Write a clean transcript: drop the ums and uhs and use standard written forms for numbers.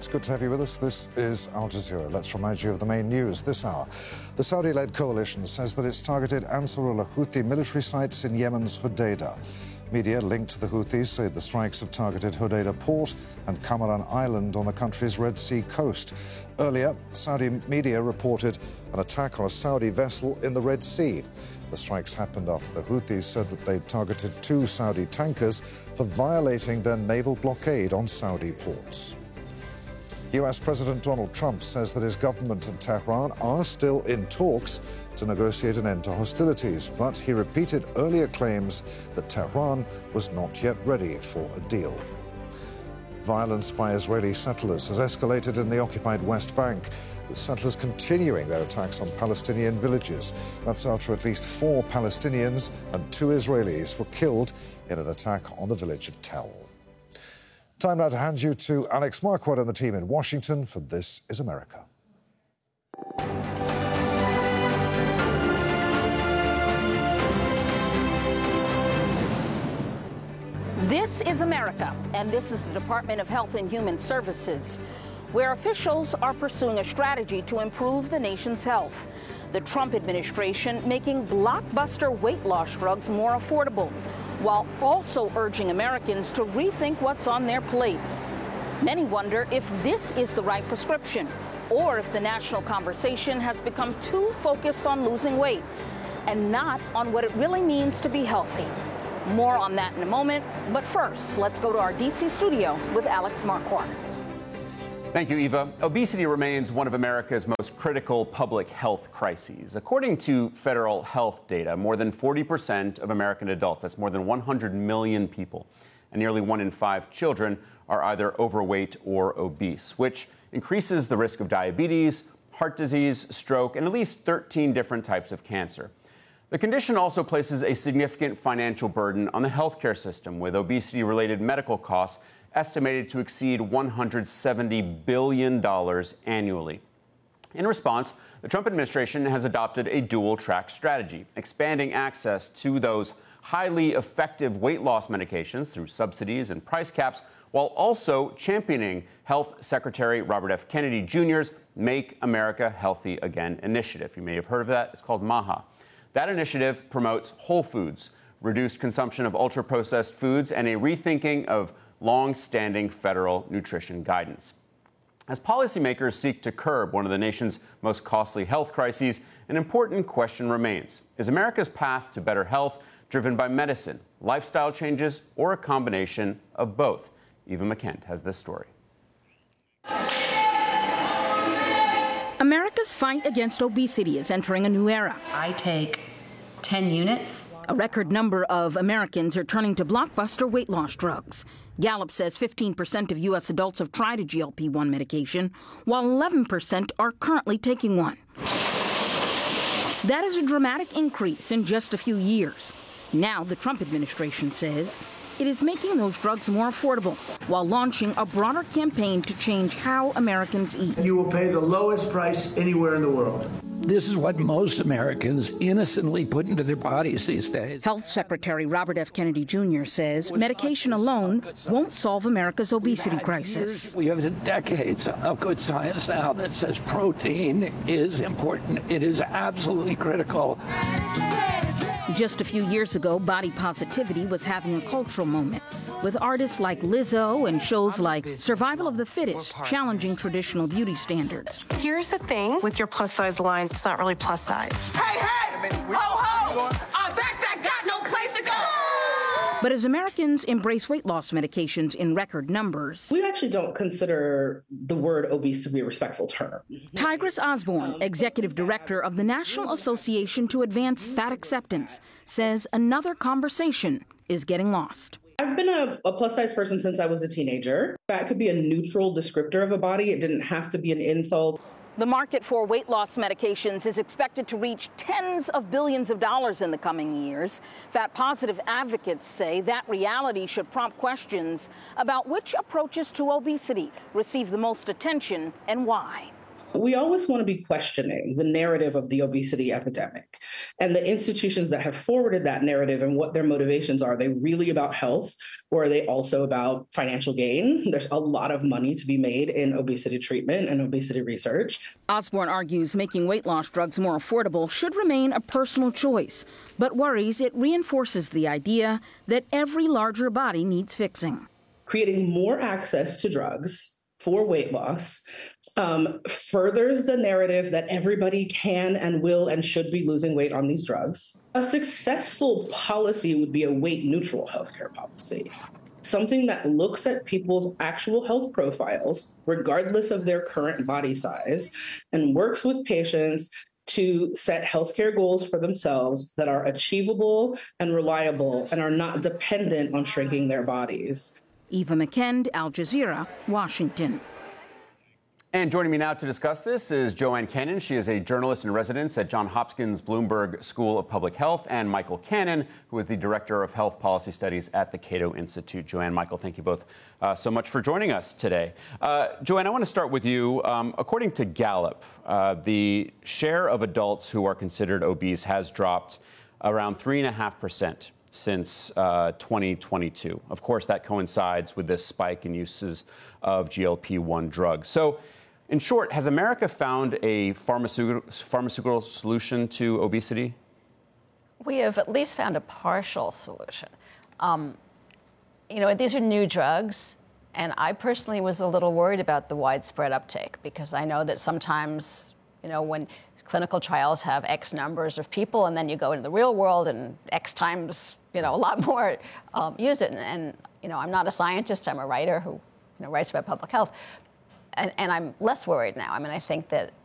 It's good to have you with us. This is Al Jazeera. Let's remind you of the main news this hour. The Saudi-led coalition says that it's targeted Ansarullah Houthi military sites in Yemen's Hodeidah. Media linked to the Houthis say the strikes have targeted Hodeidah port and Kamaran Island on the country's Red Sea coast. Earlier, Saudi media reported an attack on a Saudi vessel in the Red Sea. The strikes happened after the Houthis said that they'd targeted 2 Saudi tankers for violating their naval blockade on Saudi ports. US President Donald Trump says that his government and Tehran are still in talks to negotiate an end to hostilities, but he repeated earlier claims that Tehran was not yet ready for a deal. Violence by Israeli settlers has escalated in the occupied West Bank, with settlers continuing their attacks on Palestinian villages. That's after at least 4 Palestinians and 2 Israelis were killed in an attack on the village of Tel. Time now to hand you to Alex Marquardt and the team in Washington for This is America. This is America, and this is the Department of Health and Human Services, where officials are pursuing a strategy to improve the nation's health. The Trump administration making blockbuster weight loss drugs more affordable, while also urging Americans to rethink what's on their plates. Many wonder if this is the right prescription, or if the national conversation has become too focused on losing weight and not on what it really means to be healthy. More on that in a moment, but first, let's go to our D.C. studio with Alex Marquardt. Thank you, Eva. Obesity remains one of America's most critical public health crises. According to federal health data, more than 40% of American adults, that's more than 100 million people, and nearly 1 in 5 children are either overweight or obese, which increases the risk of diabetes, heart disease, stroke, and at least 13 different types of cancer. The condition also places a significant financial burden on the healthcare system, with obesity-related medical costs estimated to exceed $170 billion annually. In response, the Trump administration has adopted a dual-track strategy, expanding access to those highly effective weight loss medications through subsidies and price caps, while also championing Health Secretary Robert F. Kennedy Jr.'s Make America Healthy Again initiative. You may have heard of that. It's called MAHA. That initiative promotes whole foods, reduced consumption of ultra-processed foods, and a rethinking of long-standing federal nutrition guidance. As policymakers seek to curb one of the nation's most costly health crises, an important question remains. Is America's path to better health driven by medicine, lifestyle changes, or a combination of both? Eva McKent has this story. America's fight against obesity is entering a new era. I take 10 units. A record number of Americans are turning to blockbuster weight loss drugs. Gallup says 15% of U.S. adults have tried a GLP-1 medication, while 11% are currently taking one. That is a dramatic increase in just a few years. Now, the Trump administration says it is making those drugs more affordable while launching a broader campaign to change how Americans eat. You will pay the lowest price anywhere in the world. This is what most Americans innocently put into their bodies these days. Health Secretary Robert F. Kennedy Jr. says medication alone won't solve America's obesity crisis. We have decades of good science now that says protein is important. It is absolutely critical. Just a few years ago, body positivity was having a cultural moment, with artists like Lizzo and shows like Survival of the Fittest challenging traditional beauty standards. Here's the thing with your plus size line, it's not really plus size. Hey, ho, ho! I bet that got no place to go! But as Americans embrace weight loss medications in record numbers, we actually don't consider the word obese to be a respectful term. Tigress Osborne, executive director of the National Association to Advance Fat Acceptance, says another conversation is getting lost. I've been a plus-size person since I was a teenager. Fat could be a neutral descriptor of a body. It didn't have to be an insult. The market for weight loss medications is expected to reach tens of billions of dollars in the coming years. Fat-positive advocates say that reality should prompt questions about which approaches to obesity receive the most attention and why. We always want to be questioning the narrative of the obesity epidemic and the institutions that have forwarded that narrative and what their motivations are. Are they really about health, or are they also about financial gain? There's a lot of money to be made in obesity treatment and obesity research. Osborne argues making weight loss drugs more affordable should remain a personal choice, but worries it reinforces the idea that every larger body needs fixing. Creating more access to drugs for weight loss furthers the narrative that everybody can and will and should be losing weight on these drugs. A successful policy would be a weight-neutral healthcare policy, something that looks at people's actual health profiles, regardless of their current body size, and works with patients to set healthcare goals for themselves that are achievable and reliable and are not dependent on shrinking their bodies. Eva McKend, Al Jazeera, Washington. And joining me now to discuss this is Joanne Cannon. She is a journalist in residence at Johns Hopkins Bloomberg School of Public Health, and Michael Cannon, who is the Director of Health Policy Studies at the Cato Institute. Joanne, Michael, thank you both so much for joining us today. Joanne, I want to start with you. According to Gallup, the share of adults who are considered obese has dropped around 3.5% since 2022. Of course, that coincides with this spike in uses of GLP-1 drugs. So, in short, has America found a pharmaceutical solution to obesity? We have at least found a partial solution. These are new drugs, and I personally was a little worried about the widespread uptake because I know that sometimes, when clinical trials have X numbers of people and then you go into the real world and X times, a lot more use it. And I'm not a scientist, I'm a writer who, writes about public health. And I'm less worried now. I mean, I think that